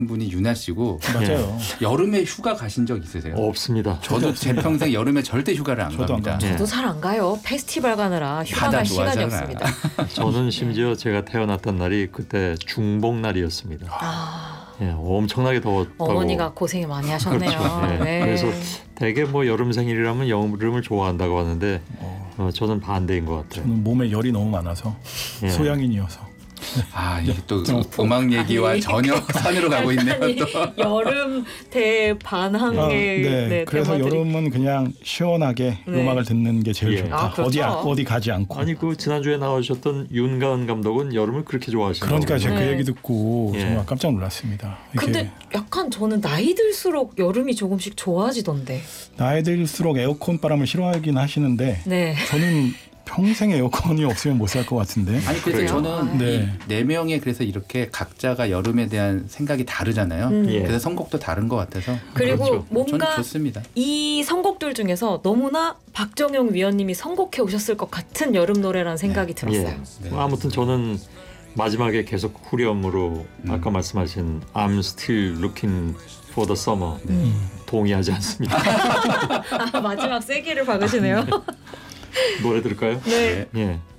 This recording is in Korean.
분이 윤아 씨고 맞아요. 여름에 휴가 가신 적 있으세요? 없습니다. 저도 제 평생 여름에 절대 휴가를 안 저도 안 갑니다. 가요. 저도 잘 안 가요. 페스티벌 가느라 휴가 바다 갈 시간이 좋아하잖아. 없습니다. 저는 심지어 제가 태어났던 날이 그때 중복날이었습니다. 예, 엄청나게 더웠다고. 어머니가 고생이 많이 하셨네요. 그렇죠. 예, 네. 그래서 대개 뭐 여름 생일이라면 여름을 좋아한다고 하는데 저는 반대인 것 같아요. 저는 몸에 열이 너무 많아서 예. 소양인이어서. 아 이게 또 음악 얘기와 전혀 산으로 가고 있네요. 아니, 또. 여름 대반항의 네. 그래서 테마들이. 여름은 그냥 시원하게 네. 음악을 듣는 게 제일 예. 좋다. 아, 그렇죠. 어디 가지 않고. 아니 그 지난주에 나오셨던 윤가은 감독은 여름을 그렇게 좋아하시나요? 그러니까 제가 네. 그 얘기 듣고 예. 정말 깜짝 놀랐습니다. 이게 근데 약간 저는 나이 들수록 여름이 조금씩 좋아지던데. 나이 들수록 에어컨 바람을 싫어하긴 하시는데 네. 저는 평생 에어컨이 없으면 못 살 것 같은데. 아니 그래서 그래요? 저는 네. 네 명의 그래서 이렇게 각자가 여름에 대한 생각이 다르잖아요. 예. 그래서 선곡도 다른 것 같아서 그리고 그렇죠. 저는 뭔가 좋습니다. 이 선곡들 중에서 너무나 박정영 위원님이 선곡해 오셨을 것 같은 여름 노래라는 생각이 들었어요. 예. 네. 아무튼 저는 마지막에 계속 후렴으로 아까 말씀하신 I'm still looking for the summer 동의하지 않습니다. 아, 마지막 세기를 박으시네요. 노래 들을까요? 네. 예.